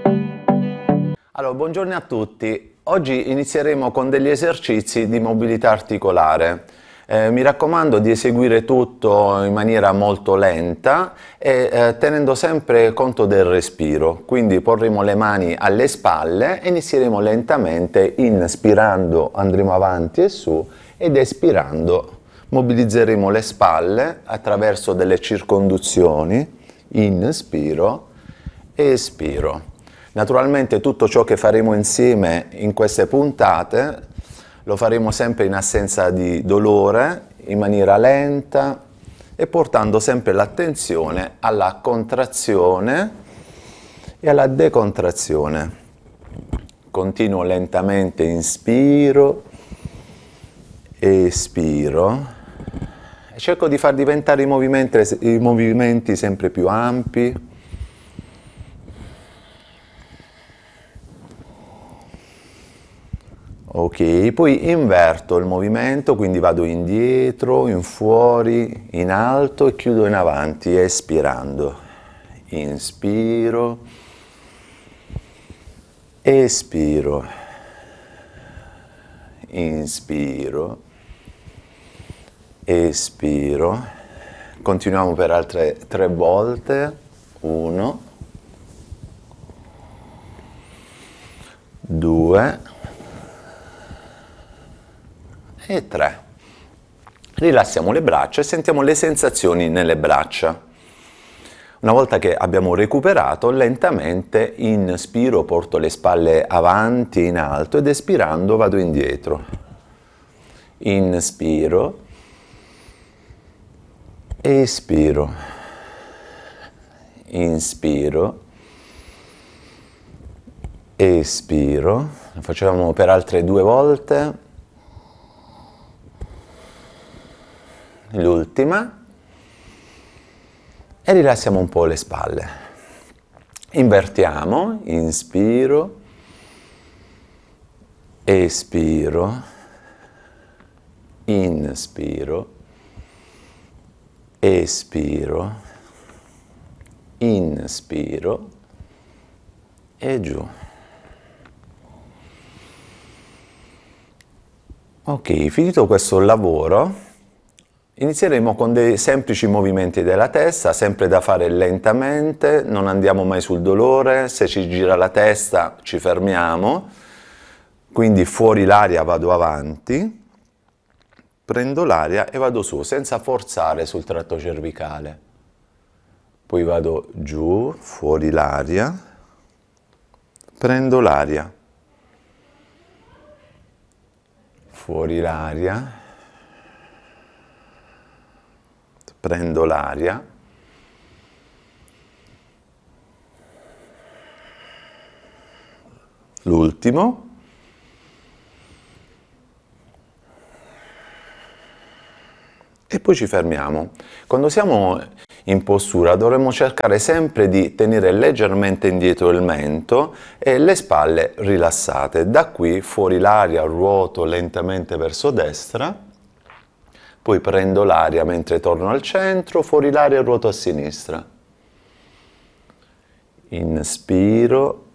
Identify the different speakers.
Speaker 1: Allora, buongiorno a tutti. Oggi inizieremo con degli esercizi di mobilità articolare. Mi raccomando di eseguire tutto in maniera molto lenta e tenendo sempre conto del respiro. Quindi porremo le mani alle spalle e inizieremo lentamente, inspirando andremo avanti e su ed espirando mobilizzeremo le spalle attraverso delle circonduzioni. Inspiro, espiro. Naturalmente tutto ciò che faremo insieme in queste puntate lo faremo sempre in assenza di dolore, in maniera lenta e portando sempre l'attenzione alla contrazione e alla decontrazione. Continuo lentamente, inspiro, espiro e cerco di far diventare i movimenti sempre più ampi. Ok, poi inverto il movimento, quindi vado indietro, in fuori, in alto e chiudo in avanti, espirando. Inspiro, espiro, inspiro, espiro. Continuiamo per altre 3 volte. 1, 2 e 3. Rilassiamo le braccia e sentiamo le sensazioni nelle braccia. Una volta che abbiamo recuperato, lentamente inspiro, porto le spalle avanti in alto ed espirando vado indietro. Inspiro, espiro, inspiro, espiro. Lo facciamo per altre 2 volte. L'ultima e rilassiamo un po' le spalle. Invertiamo, inspiro, espiro, inspiro, espiro, inspiro e giù. Ok, finito questo lavoro, inizieremo con dei semplici movimenti della testa, sempre da fare lentamente, non andiamo mai sul dolore, se ci gira la testa ci fermiamo, quindi fuori l'aria vado avanti, prendo l'aria e vado su, senza forzare sul tratto cervicale. Poi vado giù, fuori l'aria, prendo l'aria, fuori l'aria, prendo l'aria, l'ultimo, e poi ci fermiamo. Quando siamo in postura dovremmo cercare sempre di tenere leggermente indietro il mento e le spalle rilassate. Da qui fuori l'aria, ruoto lentamente verso destra, poi prendo l'aria mentre torno al centro, fuori l'aria e ruoto a sinistra. Inspiro,